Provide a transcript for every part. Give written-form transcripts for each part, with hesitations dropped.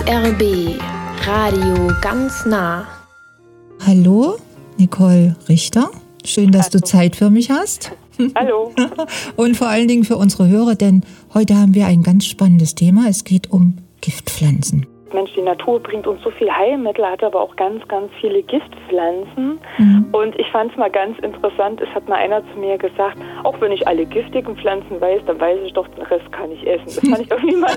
RBB Radio ganz nah. Hallo, Nicole Richter. Schön, dass du Zeit für mich hast. Hallo. Und vor allen Dingen für unsere Hörer, denn heute haben wir ein ganz spannendes Thema. Es geht um Giftpflanzen. Mensch, die Natur bringt uns so viel Heilmittel, hat aber auch ganz, ganz viele Giftpflanzen. Und ich fand es mal ganz interessant, es hat mal einer zu mir gesagt, auch wenn ich alle giftigen Pflanzen weiß, dann weiß ich doch, den Rest kann ich essen. Das fand ich irgendwie mal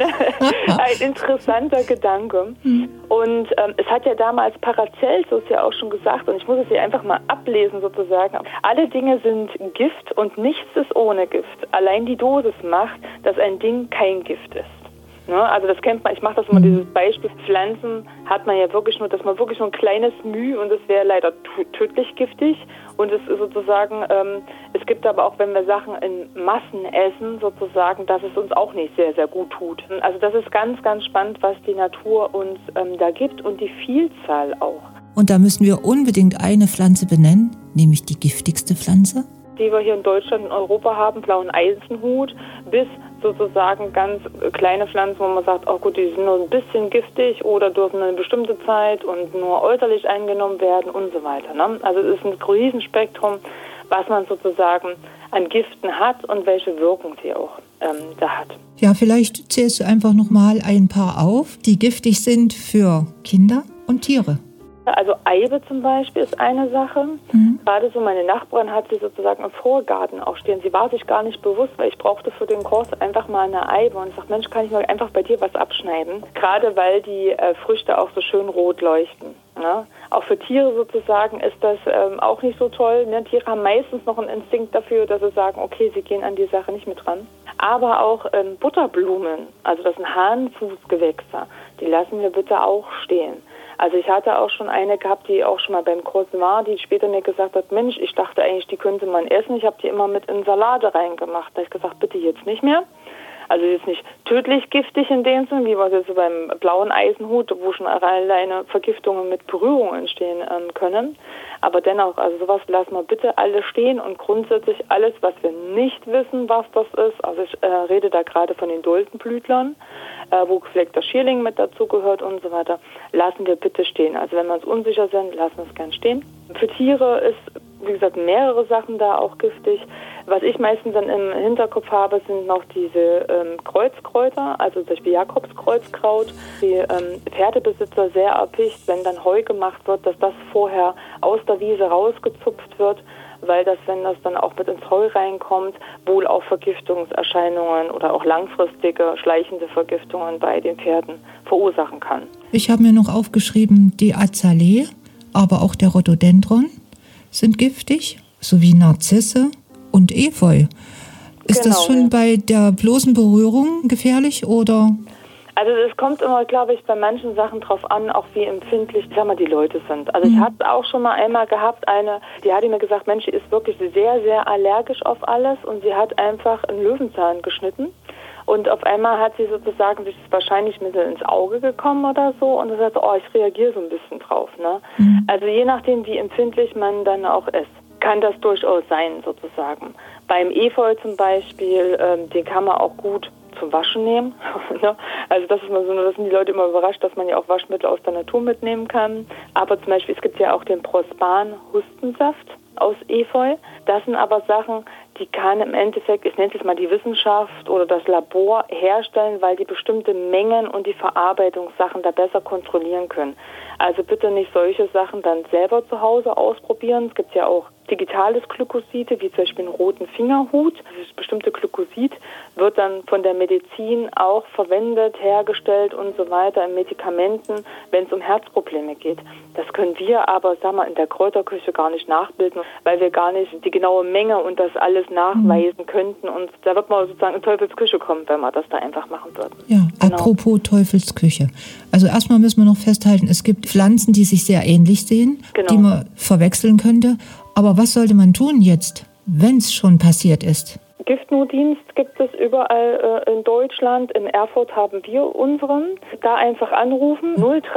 ein interessanter Gedanke. Und es hat ja damals Paracelsus ja auch schon gesagt, und ich muss es hier einfach mal ablesen sozusagen, alle Dinge sind Gift und nichts ist ohne Gift. Allein die Dosis macht, dass ein Ding kein Gift ist. Also das kennt man, ich mache das immer, dieses Beispiel Pflanzen hat man ja wirklich nur, dass man wirklich nur ein kleines Müh und es wäre leider tödlich giftig und es ist sozusagen, es gibt aber auch, wenn wir Sachen in Massen essen sozusagen, dass es uns auch nicht sehr, sehr gut tut. Also das ist ganz, ganz spannend, was die Natur uns da gibt und die Vielzahl auch. Und da müssen wir unbedingt eine Pflanze benennen, nämlich die giftigste Pflanze, die wir hier in Deutschland und Europa haben, blauen Eisenhut, bis sozusagen ganz kleine Pflanzen, wo man sagt, oh gut, die sind nur ein bisschen giftig oder dürfen eine bestimmte Zeit und nur äußerlich eingenommen werden und so weiter. Ne? Also es ist ein Riesenspektrum, was man sozusagen an Giften hat und welche Wirkung sie auch da hat. Ja, vielleicht zählst du einfach nochmal ein paar auf, die giftig sind für Kinder und Tiere. Also Eibe zum Beispiel ist eine Sache. Gerade so meine Nachbarin hat sie sozusagen im Vorgarten auch stehen. Sie war sich gar nicht bewusst, weil ich brauchte für den Kurs einfach mal eine Eibe. Und ich sagte, Mensch, kann ich mal einfach bei dir was abschneiden? Gerade weil die Früchte auch so schön rot leuchten. Ne? Auch für Tiere sozusagen ist das auch nicht so toll. Ne? Tiere haben meistens noch einen Instinkt dafür, dass sie sagen, okay, sie gehen an die Sache nicht mit ran. Aber auch Butterblumen, also das sind Hahnenfußgewächse, die lassen wir bitte auch stehen. Also ich hatte auch schon eine gehabt, die auch schon mal beim Kurs war, die später mir gesagt hat, Mensch, ich dachte eigentlich, die könnte man essen. Ich habe die immer mit in Salate reingemacht. Da habe ich gesagt, bitte jetzt nicht mehr. Also jetzt nicht tödlich giftig in dem Sinne, wie was jetzt so beim blauen Eisenhut, wo schon alleine Vergiftungen mit Berührung entstehen können. Aber dennoch, also sowas lassen wir bitte alle stehen und grundsätzlich alles, was wir nicht wissen, was das ist, also ich rede da gerade von den Doldenblütlern, wo vielleicht der Schierling mit dazugehört und so weiter, lassen wir bitte stehen. Also wenn wir uns unsicher sind, lassen wir es gern stehen. Für Tiere ist, wie gesagt, mehrere Sachen da auch giftig. Was ich meistens dann im Hinterkopf habe, sind noch diese Kreuzkräuter, also zum Beispiel Jakobskreuzkraut. Die Pferdebesitzer sehr erpicht, wenn dann Heu gemacht wird, dass das vorher aus der Wiese rausgezupft wird, weil das, wenn das dann auch mit ins Heu reinkommt, wohl auch Vergiftungserscheinungen oder auch langfristige, schleichende Vergiftungen bei den Pferden verursachen kann. Ich habe mir noch aufgeschrieben, die Azalee, aber auch der Rhododendron sind giftig, sowie Narzisse und Efeu. Ist das schon bei der bloßen Berührung gefährlich oder? Also es kommt immer, glaube ich, bei manchen Sachen drauf an, auch wie empfindlich, die Leute sind. Also ich hatte auch schon mal einmal gehabt, die hatte mir gesagt, Mensch, die ist wirklich sehr, sehr allergisch auf alles und sie hat einfach einen Löwenzahn geschnitten. Und auf einmal hat sie sozusagen sich wahrscheinlich mit ins Auge gekommen oder so und sagt, ich reagiere so ein bisschen drauf. Ne? Also je nachdem, wie empfindlich man dann auch ist, kann das durchaus sein sozusagen. Beim Efeu zum Beispiel, den kann man auch gut zum Waschen nehmen. Also das ist mal so, das sind die Leute immer überrascht, dass man ja auch Waschmittel aus der Natur mitnehmen kann. Aber zum Beispiel, es gibt ja auch den Prospan-Hustensaft aus Efeu. Das sind aber Sachen, die kann im Endeffekt, ich nenne es mal die Wissenschaft oder das Labor herstellen, weil die bestimmte Mengen und die Verarbeitungssachen da besser kontrollieren können. Also bitte nicht solche Sachen dann selber zu Hause ausprobieren. Es gibt ja auch digitales Glykosid, wie zum Beispiel einen roten Fingerhut. Dieses bestimmte Glykosid wird dann von der Medizin auch verwendet, hergestellt und so weiter in Medikamenten, wenn es um Herzprobleme geht. Das können wir aber, in der Kräuterküche gar nicht nachbilden, weil wir gar nicht die genaue Menge und das alles nachweisen könnten. Und da wird man sozusagen in Teufelsküche kommen, wenn man das da einfach machen würde. Ja, genau. Apropos Teufelsküche. Also erstmal müssen wir noch festhalten, es gibt Pflanzen, die sich sehr ähnlich sehen, die man verwechseln könnte. Aber was sollte man tun jetzt, wenn es schon passiert ist? Giftnotdienst gibt es überall in Deutschland. In Erfurt haben wir unseren. Da einfach anrufen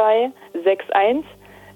0361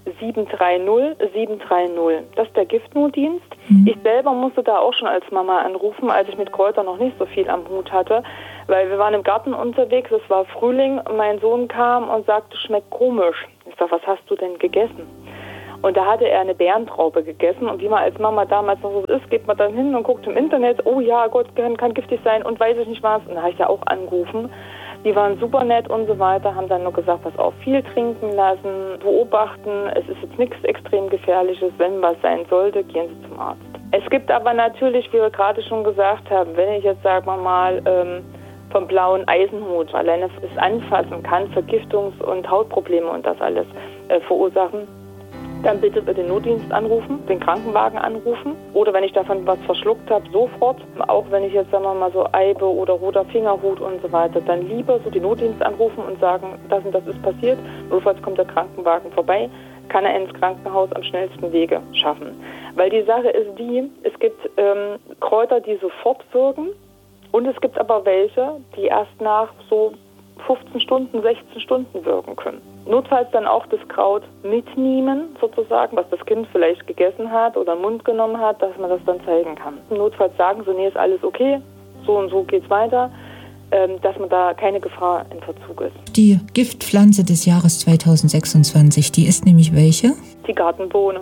730 730. Das ist der Giftnotdienst. Ich selber musste da auch schon als Mama anrufen, als ich mit Kräutern noch nicht so viel am Hut hatte, Weil wir waren im Garten unterwegs, es war Frühling, und mein Sohn kam und sagte, schmeckt komisch. Ich sag, was hast du denn gegessen? Und da hatte er eine Bärentraube gegessen und wie man als Mama damals noch so ist, geht man dann hin und guckt im Internet, oh ja, Gott, kann giftig sein und weiß ich nicht was. Und da habe ich ja auch angerufen. Die waren super nett und so weiter, haben dann nur gesagt, pass auf, viel trinken lassen, beobachten, es ist jetzt nichts extrem Gefährliches, wenn was sein sollte, gehen Sie zum Arzt. Es gibt aber natürlich, wie wir gerade schon gesagt haben, wenn ich jetzt, sagen wir mal, vom blauen Eisenhut alleine das Anfassen kann Vergiftungs- und Hautprobleme und das alles verursachen, dann bitte den Notdienst anrufen, den Krankenwagen anrufen. Oder wenn ich davon was verschluckt habe, sofort. Auch wenn ich jetzt, sagen wir mal, so Eibe oder roter Fingerhut und so weiter, dann lieber so den Notdienst anrufen und sagen, das und das ist passiert. Notfalls kommt der Krankenwagen vorbei, kann er ins Krankenhaus am schnellsten Wege schaffen. Weil die Sache ist die, es gibt Kräuter, die sofort wirken. Und es gibt aber welche, die erst nach so 15 Stunden, 16 Stunden wirken können. Notfalls dann auch das Kraut mitnehmen, sozusagen, was das Kind vielleicht gegessen hat oder in den Mund genommen hat, dass man das dann zeigen kann. Notfalls sagen so, nee, ist alles okay, so und so geht's weiter, dass man da keine Gefahr in Verzug ist. Die Giftpflanze des Jahres 2026, die ist nämlich welche? Die Gartenbohne.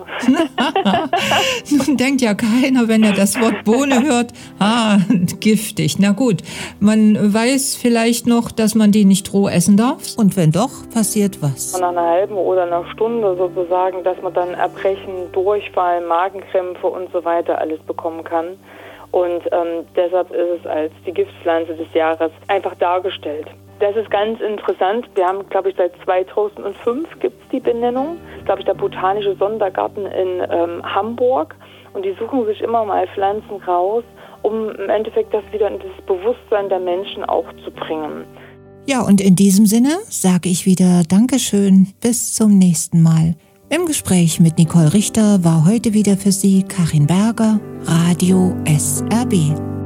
Nun denkt ja keiner, wenn er das Wort Bohne hört, giftig. Na gut, man weiß vielleicht noch, dass man die nicht roh essen darf. Und wenn doch, passiert was? Nach einer halben oder einer Stunde sozusagen, dass man dann Erbrechen, Durchfall, Magenkrämpfe und so weiter alles bekommen kann. Und deshalb ist es als die Giftpflanze des Jahres einfach dargestellt. Das ist ganz interessant. Wir haben, glaube ich, seit 2005 gibt es die Benennung. Das ist, glaube ich, der Botanische Sondergarten in Hamburg. Und die suchen sich immer mal Pflanzen raus, um im Endeffekt das wieder in das Bewusstsein der Menschen auch zu bringen. Ja, und in diesem Sinne sage ich wieder Dankeschön. Bis zum nächsten Mal. Im Gespräch mit Nicole Richter war heute wieder für Sie Karin Berger, Radio SRB.